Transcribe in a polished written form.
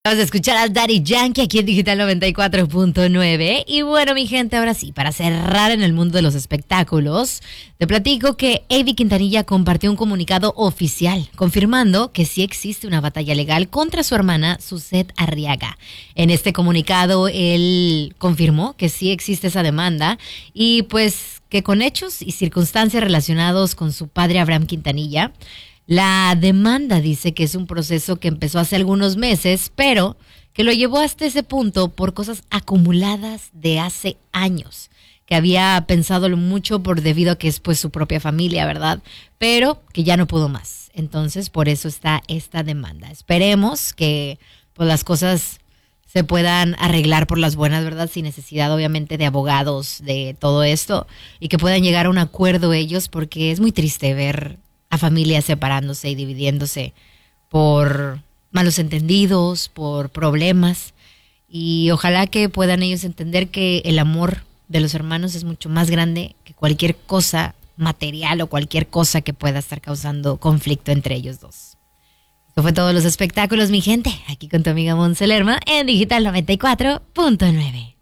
Vamos a escuchar a Daddy Yankee aquí en Digital 94.9. Y bueno, mi gente, ahora sí, para cerrar en el mundo de los espectáculos, te platico que Avi Quintanilla compartió un comunicado oficial confirmando que sí existe una batalla legal contra su hermana Suzette Arriaga. En este comunicado, él confirmó que sí existe esa demanda y pues que con hechos y circunstancias relacionados con su padre Abraham Quintanilla. La demanda dice que es un proceso que empezó hace algunos meses, pero que lo llevó hasta ese punto por cosas acumuladas de hace años, que había pensado mucho debido a que es pues su propia familia, ¿verdad? Pero que ya no pudo más. Entonces, por eso está esta demanda. Esperemos que pues las cosas se puedan arreglar por las buenas, ¿verdad? Sin necesidad, obviamente, de abogados, de todo esto, y que puedan llegar a un acuerdo ellos, porque es muy triste ver a familias separándose y dividiéndose por malos entendidos, por problemas, y ojalá que puedan ellos entender que el amor de los hermanos es mucho más grande que cualquier cosa material o cualquier cosa que pueda estar causando conflicto entre ellos dos. Esto fue todos los espectáculos, mi gente, aquí con tu amiga Montse Lerma en Digital 94.9.